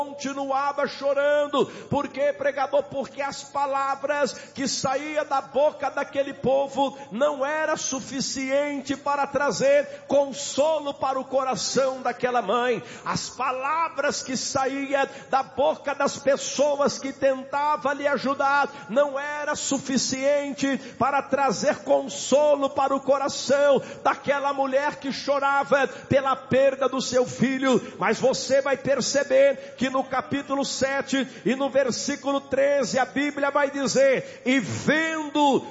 continuava chorando. Por quê, pregador? Porque as palavras que saíam da boca daquele povo não era suficiente para trazer consolo para o coração daquela mãe. As palavras que saíam da boca das pessoas que tentavam lhe ajudar não era suficiente para trazer consolo para o coração daquela mulher que chorava pela perda do seu filho. Mas você vai perceber que no capítulo 7 e no versículo 13 a Bíblia vai dizer: e vendo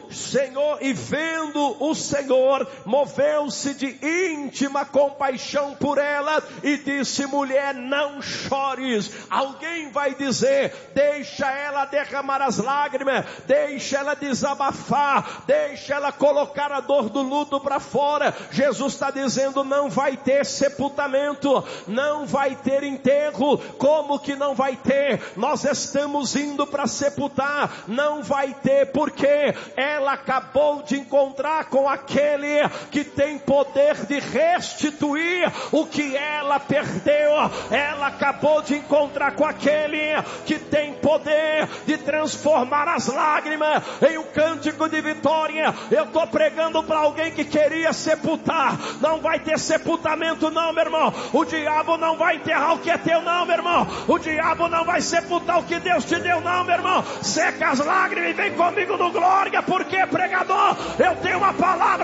o Senhor moveu-se de íntima compaixão por ela e disse: mulher, não chores. Alguém vai dizer: deixa ela derramar as lágrimas, deixa ela desabafar, deixa ela colocar a dor do luto para fora. Jesus está dizendo: não vai ter sepultamento, não vai ter enterro. Como que não vai ter? Nós estamos indo para sepultar. Não vai ter, porque ela acabou de encontrar com aquele que tem poder de restituir o que ela perdeu. Ela acabou de encontrar com aquele que tem poder de transformar as lágrimas em um cântico de vitória. Eu estou pregando para alguém que queria sepultar. Não vai ter sepultamento não, meu irmão. O diabo não vai enterrar o que é teu não, meu irmão. O diabo não vai sepultar o que Deus te deu não, meu irmão. Seca as lágrimas e vem comigo no glória. Porque, pregador, eu tenho uma palavra